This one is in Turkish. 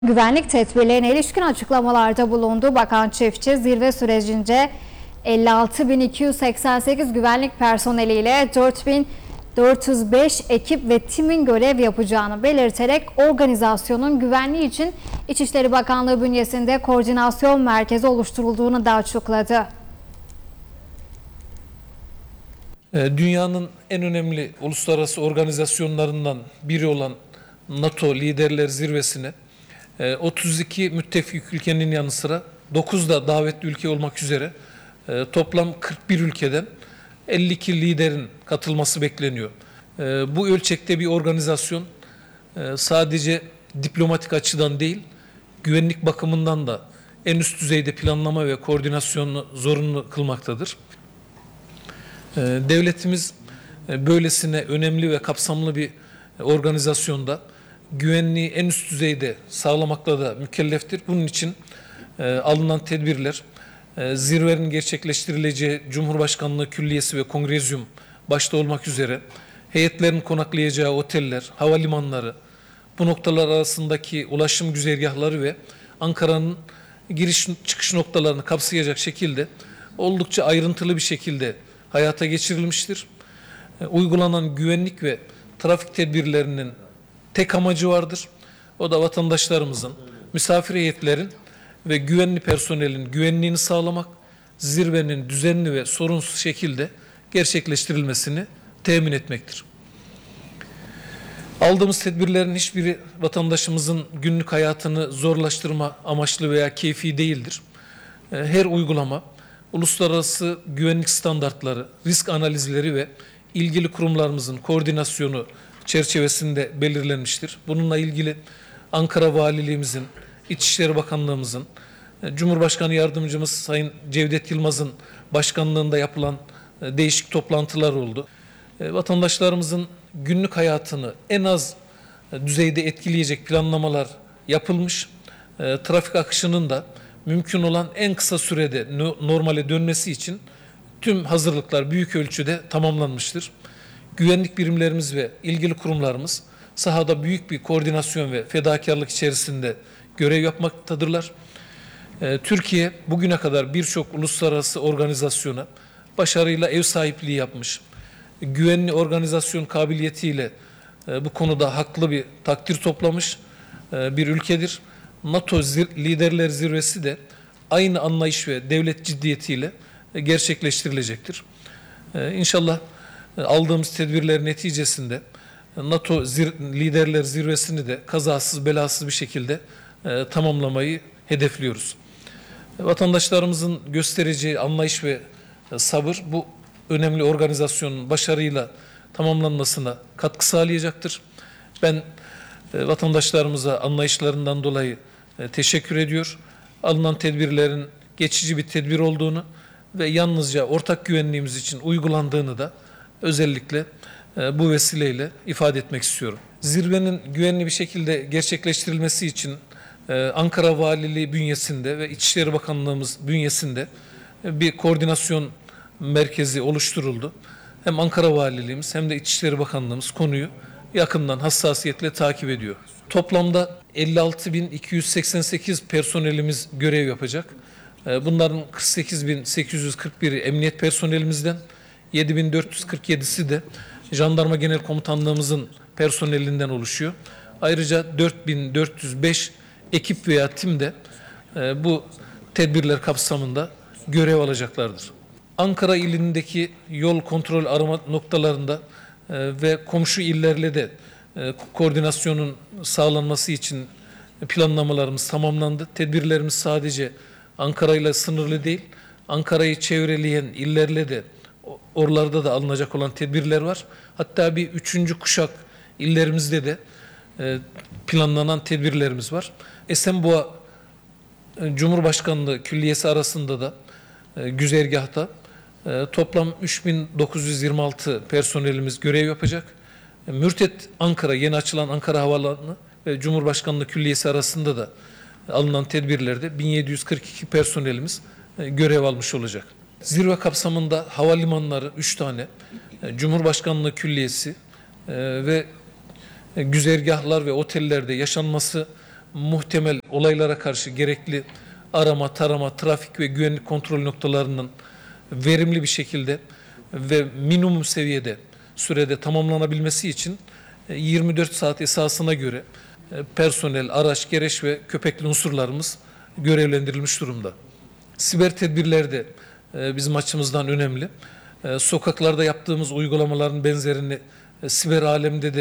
Güvenlik tedbirlerine ilişkin açıklamalarda bulundu. Bakan Çiftçi zirve sürecince 56.288 güvenlik personeliyle 4.405 ekip ve timin görev yapacağını belirterek organizasyonun güvenliği için İçişleri Bakanlığı bünyesinde koordinasyon merkezi oluşturulduğunu da açıkladı. Dünyanın en önemli uluslararası organizasyonlarından biri olan NATO Liderler Zirvesi'ne 32 müttefik ülkenin yanı sıra 9 da davetli ülke olmak üzere toplam 41 ülkeden 52 liderin katılması bekleniyor. Bu ölçekte bir organizasyon sadece diplomatik açıdan değil, güvenlik bakımından da en üst düzeyde planlama ve koordinasyonu zorunlu kılmaktadır. Devletimiz böylesine önemli ve kapsamlı bir organizasyonda güvenliği en üst düzeyde sağlamakla da mükelleftir. Bunun için alınan tedbirler, zirvenin gerçekleştirileceği Cumhurbaşkanlığı Külliyesi ve Kongrezyum başta olmak üzere heyetlerin konaklayacağı oteller, havalimanları, bu noktalar arasındaki ulaşım güzergahları ve Ankara'nın giriş çıkış noktalarını kapsayacak şekilde oldukça ayrıntılı bir şekilde hayata geçirilmiştir. Uygulanan güvenlik ve trafik tedbirlerinin tek amacı vardır. O da vatandaşlarımızın, misafir heyetlerin ve güvenli personelin güvenliğini sağlamak, zirvenin düzenli ve sorunsuz şekilde gerçekleştirilmesini temin etmektir. Aldığımız tedbirlerin hiçbiri vatandaşımızın günlük hayatını zorlaştırma amaçlı veya keyfi değildir. Her uygulama, uluslararası güvenlik standartları, risk analizleri ve ilgili kurumlarımızın koordinasyonu çerçevesinde belirlenmiştir. Bununla ilgili Ankara Valiliğimizin, İçişleri Bakanlığımızın, Cumhurbaşkanı Yardımcımız Sayın Cevdet Yılmaz'ın başkanlığında yapılan değişik toplantılar oldu. Vatandaşlarımızın günlük hayatını en az düzeyde etkileyecek planlamalar yapılmış. Trafik akışının da mümkün olan en kısa sürede normale dönmesi için tüm hazırlıklar büyük ölçüde tamamlanmıştır. Güvenlik birimlerimiz ve ilgili kurumlarımız sahada büyük bir koordinasyon ve fedakarlık içerisinde görev yapmaktadırlar. Türkiye bugüne kadar birçok uluslararası organizasyona başarıyla ev sahipliği yapmış. Güvenli organizasyon kabiliyetiyle bu konuda haklı bir takdir toplamış bir ülkedir. NATO Liderler Zirvesi de aynı anlayış ve devlet ciddiyetiyle gerçekleştirilecektir. İnşallah aldığımız tedbirler neticesinde NATO Liderler Zirvesi'ni de kazasız belasız bir şekilde tamamlamayı hedefliyoruz. Vatandaşlarımızın göstereceği anlayış ve sabır bu önemli organizasyonun başarıyla tamamlanmasına katkı sağlayacaktır. Ben vatandaşlarımıza anlayışlarından dolayı teşekkür ediyor. Alınan tedbirlerin geçici bir tedbir olduğunu ve yalnızca ortak güvenliğimiz için uygulandığını da özellikle bu vesileyle ifade etmek istiyorum. Zirvenin güvenli bir şekilde gerçekleştirilmesi için Ankara Valiliği bünyesinde ve İçişleri Bakanlığımız bünyesinde bir koordinasyon merkezi oluşturuldu. Hem Ankara Valiliğimiz hem de İçişleri Bakanlığımız konuyu yakından hassasiyetle takip ediyor. Toplamda 56.288 personelimiz görev yapacak. Bunların 48.841'i emniyet personelimizden, 7.447'si de Jandarma Genel Komutanlığımızın personelinden oluşuyor. Ayrıca 4.405 ekip veya tim de bu tedbirler kapsamında görev alacaklardır. Ankara ilindeki yol kontrol arama noktalarında ve komşu illerle de koordinasyonun sağlanması için planlamalarımız tamamlandı. Tedbirlerimiz sadece Ankara ile sınırlı değil, Ankara'yı çevreleyen illerle de oralarda da alınacak olan tedbirler var. Hatta bir 3. kuşak illerimizde de planlanan tedbirlerimiz var. Esenboğa Cumhurbaşkanlığı Külliyesi arasında da güzergahta toplam 3.926 personelimiz görev yapacak. Mürtet Ankara, yeni açılan Ankara Havaalanı ve Cumhurbaşkanlığı Külliyesi arasında da alınan tedbirlerde 1742 personelimiz görev almış olacak. Zirve kapsamında havalimanları 3 tane, Cumhurbaşkanlığı Külliyesi ve güzergahlar ve otellerde yaşanması muhtemel olaylara karşı gerekli arama, tarama, trafik ve güvenlik kontrol noktalarının verimli bir şekilde ve minimum seviyede sürede tamamlanabilmesi için 24 saat esasına göre personel, araç, gereç ve köpekli unsurlarımız görevlendirilmiş durumda. Siber tedbirler de bizim açımızdan önemli. Sokaklarda yaptığımız uygulamaların benzerini siber alemde de